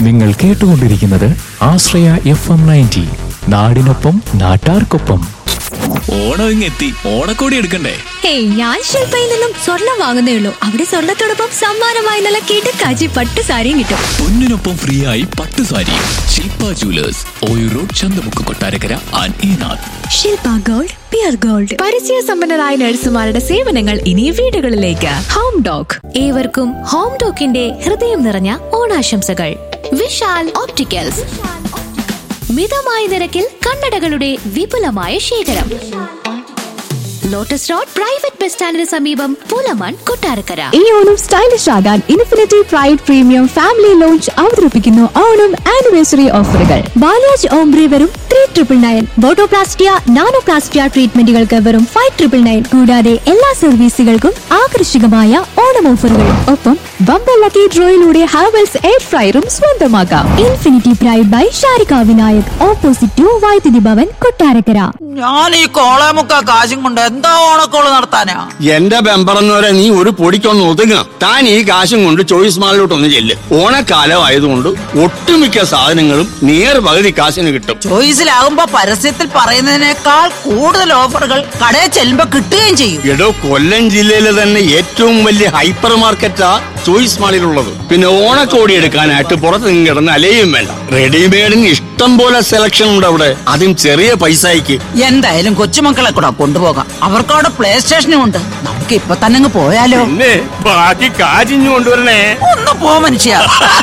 നിങ്ങൾ കേട്ടുകൊണ്ടിരിക്കുന്നത് ആശ്രയ FM 90, നാടിനൊപ്പം നാട്ടാർക്കൊപ്പം. ഓണം ഇങ്ങെത്തി, ഓണക്കോടി എടുക്കണ്ടേ? ഹേയ്, ഞാൻ ശില്പയിൽ നിന്നും സ്വർണം വാങ്ങുന്നേ ഉള്ളൂ. അവിടെ സ്വർണത്തോടൊപ്പം സമ്മാനമായി നല്ല കിടക്കാച്ചി പട്ട് സാരിയും കിട്ടും. പൊന്നിനൊപ്പം ഫ്രീ ആയി പട്ടു സാരി. ശില്പ jewellers, Oyoor road, Chanthamukku, Kottarakkara and ഈനാഥ്. Shilpa gold, peer gold. പരിചയ സമ്പന്നരായ നഴ്സുമാരുടെ സേവനങ്ങൾ ഇനി വീടുകളിലേക്ക്. ഹോം ഡോക്. ഏവർക്കും ഹോം ഡോക്കിന്റെ ഹൃദയം നിറഞ്ഞ ഓണാശംസകൾ. വിശാൽ ഓപ്റ്റിക്കൽസ്, മിതമായ നിരക്കിൽ കണ്ണടകളുടെ വിപുലമായ ശേഖരം. ലോട്ടസ് റോഡ് പ്രൈവറ്റ് ബസ് സ്റ്റാൻഡിന് സമീപം, പൂലമാൻ, കൊട്ടാരക്കര. ഈ ഓണം സ്റ്റൈലിഷ് ആകാൻ infinity pride premium family launch അവതരിപ്പിക്കുന്നു ഓണം ആനിവേഴ്സറി ഓഫറുകൾ. ബാലാജ് ഓംബ്രി വെറും 3,999, ബോട്ടോപ്ലാസ്റ്റിയ, നാനോപ്ലാസ്റ്റിയ ട്രീറ്റ്മെന്റുകൾക്ക് വെറും 5,999. കൂടാതെ എല്ലാ സർവീസുകൾക്കും ആകർഷകമായ ഓണം ഓഫറുകൾ. ഒപ്പം ബമ്പർ ലക്കി ഡ്രോയിലൂടെ ഹാവൽസ് എയർ ഫ്രയറും സ്വന്തമാക്കാം. Infinity pride by Sharika Vinayak, opposite to വൈദ്യുതി ഭവൻ, കൊട്ടാരക്കര. ഞാൻ ഈ കോളേമുക്ക കാശും കൊണ്ട് എന്താ ഓണക്കോള് നടത്താനാ? എന്റെ ബെമ്പറന്നവരെ, നീ ഒരു പൊടിക്കൊന്ന് ഒതുങ്ങണം. താൻ ഈ കാശും കൊണ്ട് ചോയ്സ് മാളിലോട്ടൊന്ന് ചെല്ല്. ഓണക്കാലം ആയതുകൊണ്ട് ഒട്ടുമിക്ക സാധനങ്ങളും നിയർ പകുതി കാശിന് കിട്ടും. ചോയ്സിലാകുമ്പോ പരസ്യത്തിൽ പറയുന്നതിനേക്കാൾ കൂടുതൽ ഓഫറുകൾ കടയിൽ ചെല്ലുമ്പോ കിട്ടുകയും ചെയ്യും. എടോ, കൊല്ലം ജില്ലയിലെ തന്നെ ഏറ്റവും വലിയ ഹൈപ്പർ മാർക്കറ്റാ ചോയ്സ് മാളിലുള്ളത്. പിന്നെ ഓണക്കോടി എടുക്കാനായിട്ട് പുറത്ത് നിന്ന് കിടന്ന് അലയും വേണ്ട. റെഡിമെയ്ഡിന് ഇഷ്ടം പോലെ സെലക്ഷൻ ഉണ്ട് അവിടെ, അതും ചെറിയ പൈസയ്ക്ക്. എന്തായാലും കൊച്ചുമക്കളെ കൂടെ കൊണ്ടുപോകാം. അവർക്ക് അവിടെ പ്ലേ സ്റ്റേഷനും ഉണ്ട്. നമുക്ക് ഇപ്പൊ തന്നെ പോയാലോ? പിന്നെ ബാക്കി കാശിഞ്ഞു കൊണ്ടുവരണേ. ഒന്ന് പോ മനുഷ്യ.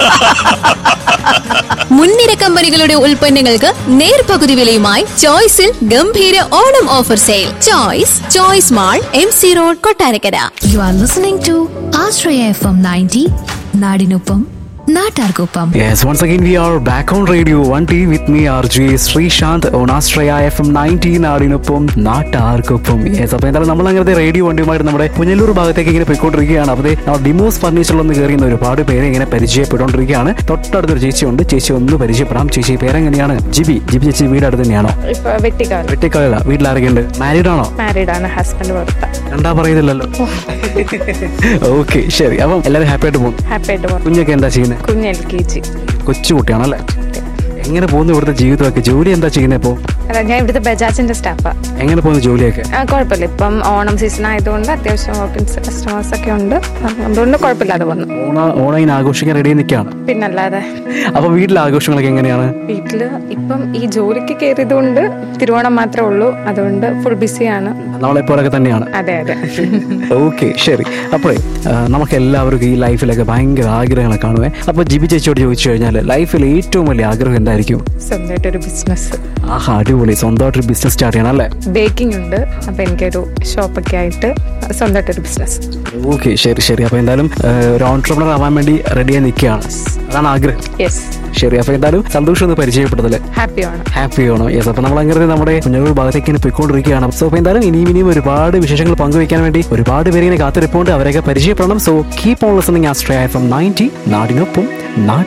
മുൻനിര കമ്പനികളുടെ ഉൽപ്പന്നങ്ങൾക്ക് നേർപകുതി വിലയുമായി ചോയ്സിൽ ഗംഭീര Onam offer sale. Choice mall, MC road, Kottarakkara. You are listening to Ashraya FM 90, നാടിനൊപ്പം നാട്ടാർക്കൊപ്പം. Yes, once again we are back on Radio 1T with me RJ Srishant on Astraya FM 90, നാടിനൊപ്പം നാട്ടാർക്കൊപ്പം. Yes, അപ്പോൾ എന്തായാലും നമ്മൾ അങ്ങനത്തെ റേഡിയോ വണ്ടിയുമായിട്ട് നമ്മുടെ പുനലൂർ ഭാഗത്തേക്ക് ഇങ്ങനെ പോയിക്കൊണ്ടിരിക്കുകയാണ്. അപ്പോൾ നമ്മൾ ഡിമോസ് ഫർണിച്ചറിലൊന്ന് കയറിയുന്ന ഒരുപാട് പേരെ ഇങ്ങനെ പരിചയപ്പെട്ടുകൊണ്ടിരിക്കുകയാണ്. തൊട്ടടുത്തൊരു ചേച്ചിയുണ്ട്. ചേച്ചി ഒന്ന് പരിചയപ്പെടാം. ചേച്ചി പേരെങ്ങനെയാണ്? ജിബി ചേച്ചി വീട് അടുത്ത് തന്നെയാണോ? വെട്ടിക്കാല. വീട്ടിലാരൊക്കെയുണ്ട്? മാരീഡ് ആണോ? മാരീഡ് ആണ്. ഹസ്ബൻഡ് പുറത്ത്. രണ്ടാ പറയുന്നില്ലല്ലോ. ഓക്കെ, ശരി. അപ്പം എല്ലാവരും ഹാപ്പി ആയിട്ട് പോകും? ഹാപ്പി ആയിട്ട് പോകും. കുഞ്ഞൊക്കെ എന്താ ചെയ്യുന്നത്? കുഞ്ഞ് LKG. കൊച്ചുകുട്ടിയാണല്ലേ? എങ്ങനെ പോകുന്നു ഇവിടുത്തെ ജീവിതമൊക്കെ? ജോലി എന്താ ചെയ്യുന്നത് ഇപ്പോൾ? ഞാൻ ഇവിടുത്തെ ബജാജിന്റെ സ്റ്റാഫാ. എങ്ങനെ പോകുന്നു ജോലിയൊക്കെ? കുഴപ്പമില്ല. ഇപ്പം ഓണം സീസൺ ആയതുകൊണ്ട് അത്യാവശ്യം വോക്കിൻസ് കസ്റ്റമേഴ്സ് ഒക്കെ ഉണ്ട്. അതുകൊണ്ട് കുഴപ്പമില്ലാതെ പോകുന്നു. ഓണം ആഘോഷിക്കാൻ റെഡി നിൽക്കുകയാണ്. പിന്നല്ലാതെ. അപ്പൊ വീട്ടിലെ ആഘോഷങ്ങളൊക്കെ എങ്ങനെയാണ്? വീട്ടില് ഇപ്പം ഈ ജോലിക്ക് കയറിയതുകൊണ്ട് തിരുവോണം മാത്രമേ ഉള്ളൂ. അതുകൊണ്ട് ഫുൾ ബിസിയാണ്. നമ്മളെപ്പോലൊക്കെ തന്നെയാണ്. അതെ. ഓക്കെ, ശരി. അപ്പോഴേ നമുക്ക് എല്ലാവർക്കും ഈ ലൈഫിലൊക്കെ ഭയങ്കര ആഗ്രഹങ്ങൾ കാണുവേ. അപ്പൊ ജിബി ചേച്ചിയോട് ചോദിച്ചു കഴിഞ്ഞാൽ ലൈഫിൽ ഏറ്റവും വലിയ ആഗ്രഹം എന്തായിരിക്കും? സ്വന്തമായിട്ടൊരു ബിസിനസ്. ആഹാ, അടിപൊളി. സ്വന്തമായിട്ടൊരു ബിസിനസ് സ്റ്റാർട്ട് ചെയ്യണം അല്ലേ? ബേക്കിംഗ് ഉണ്ട്. അപ്പൊ എനിക്കൊരു ഷോപ്പൊക്കെ ആയിട്ട് സ്വന്തമായിട്ടൊരു ബിസിനസ്. ഓക്കെ, ശരി. അപ്പൊ എന്തായാലും ഒരു ഓൺട്രപ്രണർ ആവാൻ വേണ്ടി റെഡിയായി നിൽക്കുകയാണ്. അതാണ് ആഗ്രഹം. യെസ്. ശരി. അപ്പൊ എന്തായാലും സന്തോഷം ഒന്ന് പരിചയപ്പെട്ടതില്. ഹാപ്പി ആണോ? യെസ്. അപ്പൊ നമ്മൾ അങ്ങനെ നമ്മുടെ കുഞ്ഞുങ്ങൾ ഭാഗത്തേക്ക് ഇങ്ങനെ പോയിക്കൊണ്ടിരിക്കുകയാണ്. സോ അപ്പൊ എന്തായാലും ഇനിയും ഒരുപാട് വിശേഷങ്ങൾ പങ്കുവയ്ക്കാൻ വേണ്ടി ഒരുപാട് പേര് ഇങ്ങനെ കാത്തിരിപ്പുണ്ട്. അവരെയൊക്കെ പരിചയപ്പെടണം. So keep on listening Ashraya FM 90, നാടിനൊപ്പം നാട്ടാർക്കൊപ്പം.